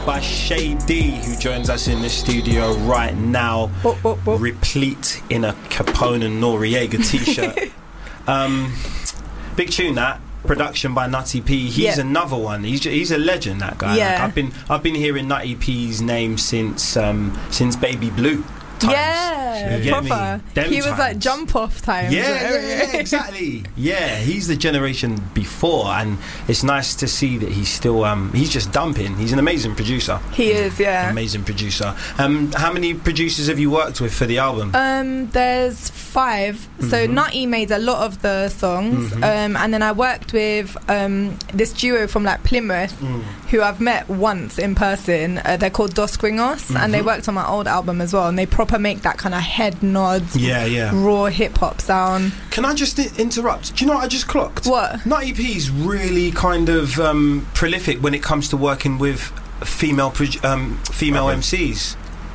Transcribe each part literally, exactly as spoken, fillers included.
By Shady, who joins us in the studio right now, boop, boop, boop. replete in a Capone and Noriega t-shirt. um, big tune that. Production by Nutty P. He's yeah. another one. He's he's a legend. That guy. Yeah. Like, I've been I've been hearing Nutty P's name since um, since Baby Blue. Times. Yeah, you proper. He was times. like jump off times. Yeah, yeah, yeah, exactly. Yeah, he's the generation before, and it's nice to see that he's still. Um, he's just dumping. He's an amazing producer. He is, yeah. Amazing producer. Um, how many producers have you worked with for the album? Um, there's five. Mm-hmm. So Nutty made a lot of the songs, mm-hmm. um, and then I worked with um this duo from like Plymouth, mm. who I've met once in person. Uh, they're called Dos Gringos, mm-hmm. and they worked on my old album as well, and they proper make that kind of head nods, yeah, yeah, raw hip hop sound. Can I just I- interrupt? Do you know what I just clocked? What? Nutty P's really kind of um, prolific when it comes to working with female pro- um, female okay. M Cs.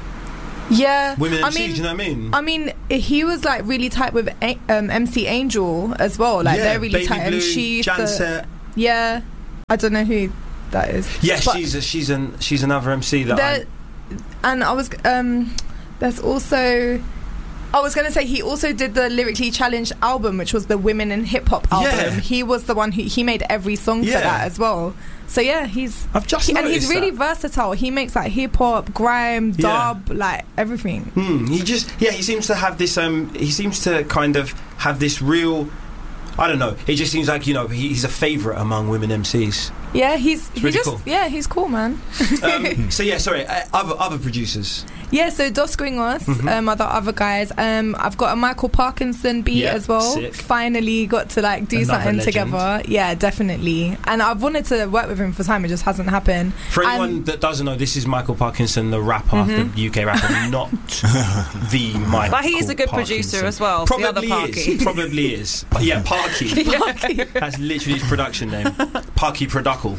Yeah, women I M Cs. mean, do you know what I mean? I mean, he was like really tight with a- um, M C Angel as well. Like yeah, they're really Baby tight, Blue, and she's Janset. The, yeah, I don't know who that is. Yeah, but she's a, she's an she's another M C that. I... And I was um. There's also, I was going to say he also did the Lyrically Challenged album, which was the Women in Hip Hop album. Yeah. He was the one who he made every song yeah. for that as well. So yeah, he's I've just he, and he's really that. versatile. He makes like hip hop, grime, dub, yeah. like everything. Hmm. He just yeah, he seems to have this. Um, he seems to kind of have this real. I don't know. It just seems like, you know, he, he's a favourite among women M Cs. Yeah, he's it's he really just cool. yeah, he's cool, man. um, so yeah, sorry, uh, other other producers. Yeah, so Dos Gringos, mm-hmm. um, other other guys. Um, I've got a Michael Parkinson beat yeah, as well. Sick. Finally got to like do Another something legend. together. Yeah, definitely. And I've wanted to work with him for time. It just hasn't happened. For anyone and that doesn't know, this is Michael Parkinson, the rapper, mm-hmm. the U K rapper, not the Michael. But he's a good Parkinson. producer as well. Probably the other Parky. is. Probably is. But yeah, Parky. Parky. That's literally his production name. Parky Produckle.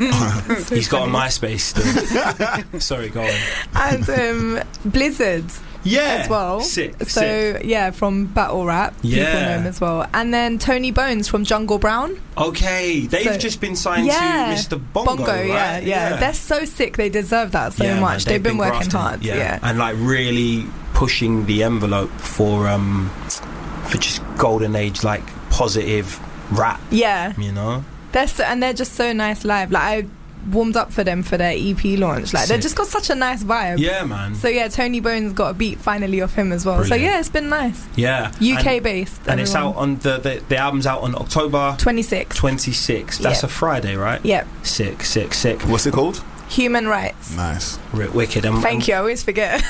He's got a MySpace still. Sorry, go on. And um, Blizzard. Yeah, as well. Sick. So sick. yeah, from Battle Rap, yeah. people know him as well. And then Tony Bones from Jungle Brown. Okay, they've so, just been signed yeah. to Mister Bongo. Bongo, right? yeah, yeah, yeah. They're so sick. They deserve that so yeah, much. Man, they've, they've been, been working grafting, hard. Yeah. yeah, and like really pushing the envelope for um for just golden age like positive rap. Yeah, you know. They're so, and they're just so nice live. Like I warmed up for them for their E P launch. Like they've just got such a nice vibe. Yeah, man. So yeah, Tony Bones got a beat finally off him as well. Brilliant. So yeah, it's been nice. Yeah, U K and, based, and everyone. it's out on the, the the album's out on October twenty-sixth. twenty-sixth. That's yep. a Friday, right? Yep. Sick, sick, sick. What's it called? Human Rights. Nice. R- wicked. And, Thank and, you. I always forget.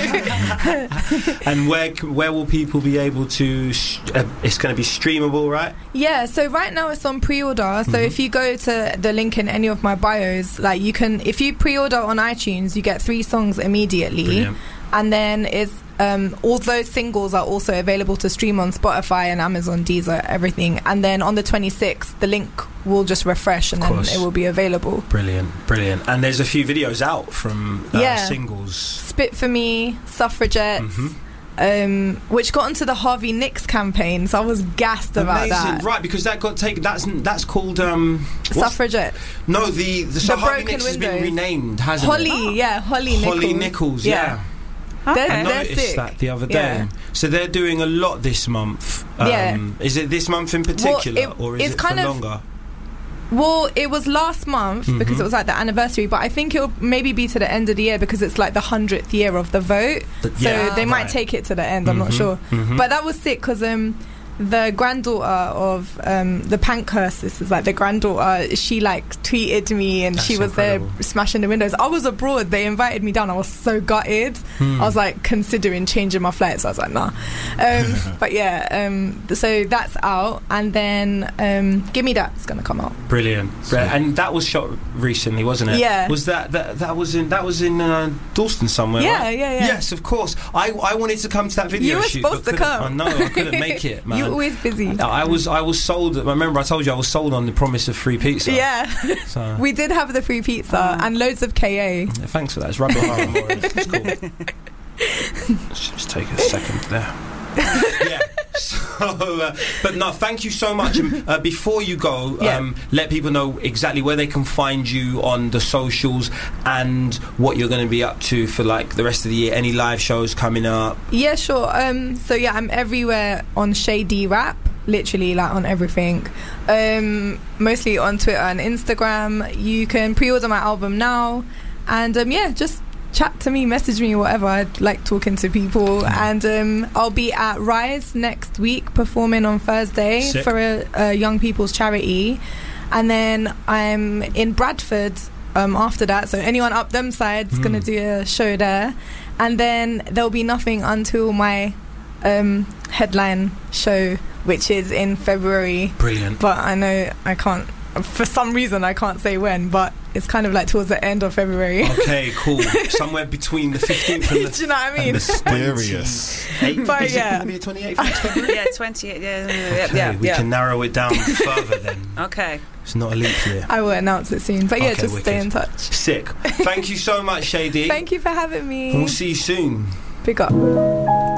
And where where will people be able to? Uh, it's going to be streamable, right? Yeah. So right now it's on pre-order. So mm-hmm. if you go to the link in any of my bios, like you can, if you pre-order on iTunes, you get three songs immediately. Brilliant. And then it's um, all those singles are also available to stream on Spotify and Amazon, Deezer, everything. And then on the twenty-sixth, the link will just refresh and then it will be available. Brilliant, brilliant. And there's a few videos out from uh, yeah. singles. Spit for Me, Suffragettes, mm-hmm. um, which got into the Harvey Nicks campaign. So I was gassed about Amazing. that. Right, because that got taken. That's that's called um, Suffragette. No, the the, so the Harvey Broken Nicks has Windows. been renamed, hasn't Holly, it? oh. yeah, Holly Nichols. Holly Nichols, yeah. yeah. Okay. I They're, noticed they're sick. that the other day. Yeah. So they're doing a lot this month. Um, yeah. Is it this month in particular, well, it, or is it's it kind for of, longer? Well, it was last month mm-hmm. because it was like the anniversary, but I think it'll maybe be to the end of the year because it's like the hundredth year of the vote. The, so yeah, they right. might take it to the end. I'm mm-hmm. not sure, mm-hmm. but that was sick because um. the granddaughter of um, the Pankhurst sisters, like the granddaughter, she like tweeted me and That's she was incredible. there smashing the windows. I was abroad, they invited me down. I was so gutted. Hmm. I was like considering changing my flight, so I was like nah. Um, but yeah, um, so that's out, and then um, Give Me That's gonna come out. Brilliant. And that was shot recently, wasn't it? Yeah. Was that that, that was in that was in uh, Dalston somewhere? Yeah, right? yeah, yeah. Yes, of course. I I wanted to come to that video You were shoot. supposed but to couldn't- come. I know I couldn't make it, man. You're always busy. I was I was sold. I remember I told you I was sold on the promise of free pizza. Yeah, so. we did have the free pizza um, and loads of K A. Yeah, thanks for that. It's Rubber Hara Morris. It's cool. Let's just take a second there. Yeah. So, uh, but no, thank you so much. Um, uh, before you go, Yeah. um, let people know exactly where they can find you on the socials and what you're going to be up to for like the rest of the year. Any live shows coming up? Yeah, sure. Um, so yeah, I'm everywhere on Shady Rap, literally like on everything. Um, mostly on Twitter and Instagram. You can pre-order my album now, and um, yeah, just chat to me, message me, whatever. I like talking to people. And um, I'll be at Rise next week performing on Thursday Sick. for a, a young people's charity, and then I'm in Bradford um, after that. So anyone up them sides Mm. gonna do a show there, and then there'll be nothing until my um, headline show, which is in February. Brilliant. But I know I can't. For some reason, I can't say when, but it's kind of like towards the end of February. Okay, cool. Somewhere between the fifteenth and the Do you know what I mean? Mysterious. twenty-eighth. But Is yeah. it going to be the twenty-eighth of February? Yeah, twenty-eight. Yeah, yeah, Okay, yeah. we yeah. can narrow it down further then. Okay. It's not a leap year. I will announce it soon. But yeah, Okay, just stay wicked. in touch. Sick. Thank you so much, Shady. Thank you for having me. And we'll see you soon. Big up.